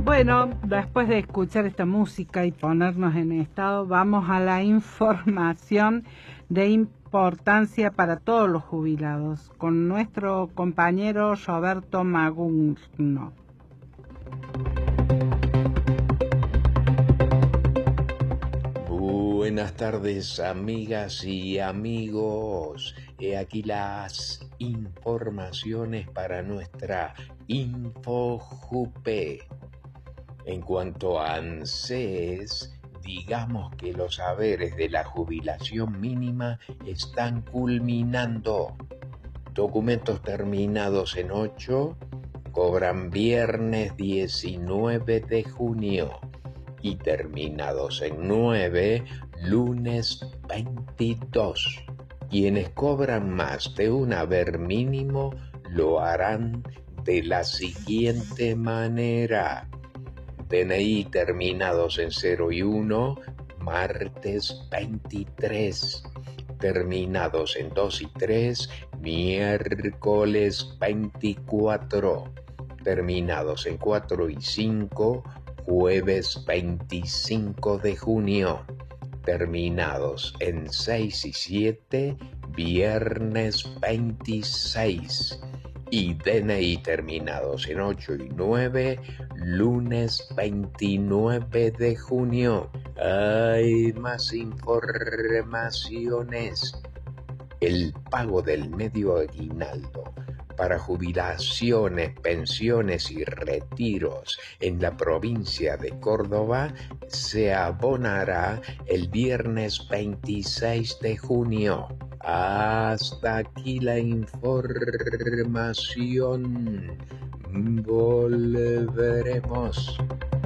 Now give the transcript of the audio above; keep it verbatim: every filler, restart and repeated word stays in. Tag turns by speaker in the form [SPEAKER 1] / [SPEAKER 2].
[SPEAKER 1] Bueno, después de escuchar esta música y ponernos en estado, vamos a la información de importancia para todos los jubilados, con nuestro compañero Roberto Magurno.
[SPEAKER 2] Buenas tardes, amigas y amigos. He aquí las informaciones para nuestra InfoJupe. En cuanto a ANSES, digamos que los saberes de la jubilación mínima están culminando. Documentos terminados en ocho cobran viernes diecinueve de junio y terminados en nueve, lunes veintidós. Quienes cobran más de un haber mínimo lo harán de la siguiente manera: D N I terminados en cero y uno, martes veintitrés. Terminados en dos y tres, miércoles veinticuatro. Terminados en cuatro y cinco, jueves veinticinco de junio. Terminados en seis y siete, viernes veintiséis. Y D N I terminados en ocho y nueve, lunes veintinueve de junio. Hay más informaciones. El pago del medio aguinaldo para jubilaciones, pensiones y retiros en la provincia de Córdoba se abonará el viernes veintiséis de junio. Hasta aquí la información. Volveremos.